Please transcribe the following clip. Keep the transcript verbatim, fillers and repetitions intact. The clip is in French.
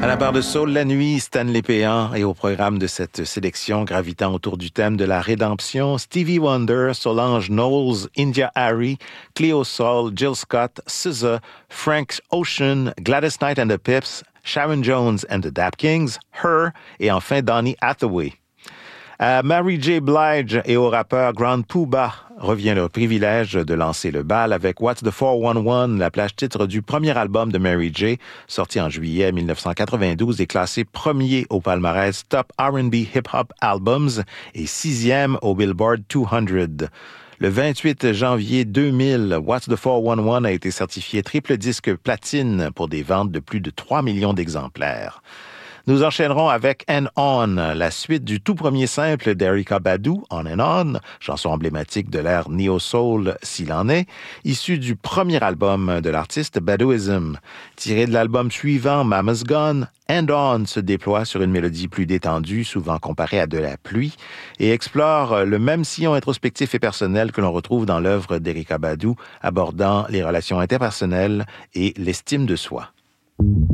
À la barre de Soul la nuit, Stanley Péan, et au programme de cette sélection gravitant autour du thème de la rédemption, Stevie Wonder, Solange Knowles, India Arie, Cleo Sol, Jill Scott, S Z A, Frank Ocean, Gladys Knight and the Pips, Sharon Jones and the Dap Kings, Her et enfin Donny Hathaway. À Mary J. Blige et au rappeur Grand Puba revient le privilège de lancer le bal avec What's the four one one, la plage titre du premier album de Mary J, sorti en juillet dix-neuf cent quatre-vingt-douze et classé premier au palmarès Top R and B Hip Hop Albums et sixième au Billboard deux cents. Le vingt-huit janvier deux mille, What's the four one one a été certifié triple disque platine pour des ventes de plus de trois millions d'exemplaires. Nous enchaînerons avec And On, la suite du tout premier simple d'Erykah Badu, On and On, chanson emblématique de l'ère neo-soul s'il en est, issue du premier album de l'artiste Baduism. Tiré de l'album suivant, Mama's Gone, And On se déploie sur une mélodie plus détendue, souvent comparée à de la pluie, et explore le même sillon introspectif et personnel que l'on retrouve dans l'œuvre d'Erykah Badu, abordant les relations interpersonnelles et l'estime de soi.